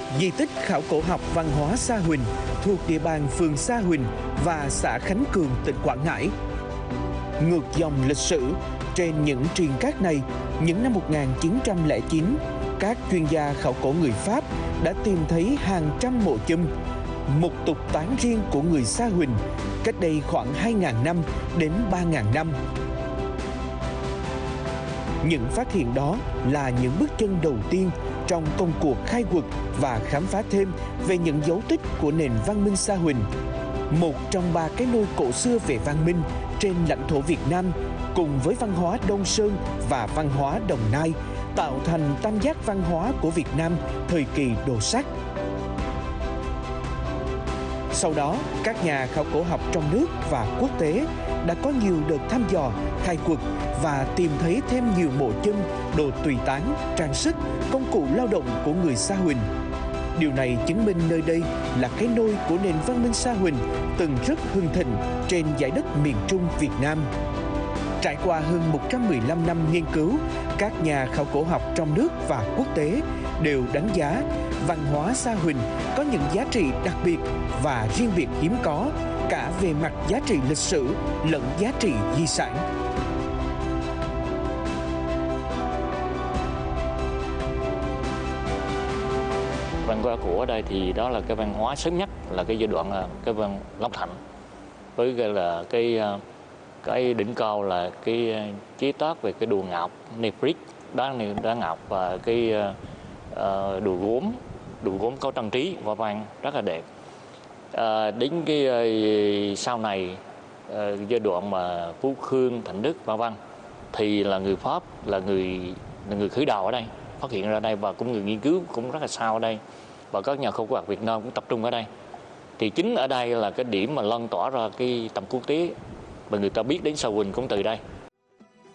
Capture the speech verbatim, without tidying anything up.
Di tích khảo cổ học văn hóa Sa Huỳnh thuộc địa bàn phường Sa Huỳnh và xã Khánh Cường, tỉnh Quảng Ngãi. Ngược dòng lịch sử, trên những triền cát này, những năm một nghìn chín trăm lẻ chín, các chuyên gia khảo cổ người Pháp đã tìm thấy hàng trăm mộ chum, một tục tán riêng của người Sa Huỳnh cách đây khoảng hai nghìn năm đến ba nghìn năm. Những phát hiện đó là những bước chân đầu tiên trong công cuộc khai quật và khám phá thêm về những dấu tích của nền văn minh Sa Huỳnh, một trong ba cái nôi cổ xưa về văn minh trên lãnh thổ Việt Nam, cùng với văn hóa Đông Sơn và văn hóa Đồng Nai, tạo thành tam giác văn hóa của Việt Nam thời kỳ đồ sắt. Sau đó, các nhà khảo cổ học trong nước và quốc tế đã có nhiều đợt thăm dò, khai quật và tìm thấy thêm nhiều mộ chum, đồ tùy tán, trang sức, công cụ lao động của người Sa Huỳnh. Điều này chứng minh nơi đây là cái nôi của nền văn minh Sa Huỳnh từng rất hưng thịnh trên dải đất miền Trung Việt Nam. Trải qua hơn một trăm mười lăm năm nghiên cứu, các nhà khảo cổ học trong nước và quốc tế đều đánh giá văn hóa Sa Huỳnh có những giá trị đặc biệt và riêng biệt hiếm có, cả về mặt giá trị lịch sử lẫn giá trị di sản. Văn hóa của ở đây thì đó là cái văn hóa sớm nhất, là cái giai đoạn cái văn Long Thạnh, với cái là cái cái đỉnh cao là cái chế tác về cái đồ ngọc Neprit, đá đá ngọc, và cái uh, đồ gốm đồ gốm có trang trí hoa văn rất là đẹp. À, đến cái uh, sau này uh, giai đoạn mà Phú Khương, Thạnh Đức, vân vân, thì là người Pháp là người là người khởi đầu ở đây, phát hiện ra đây, và cũng người nghiên cứu cũng rất là sao ở đây, và các nhà khảo cổ học Việt Nam cũng tập trung ở đây. Thì chính ở đây là cái điểm mà lan tỏa ra cái tầm quốc tế, và người ta biết đến Sa Huỳnh cũng từ đây.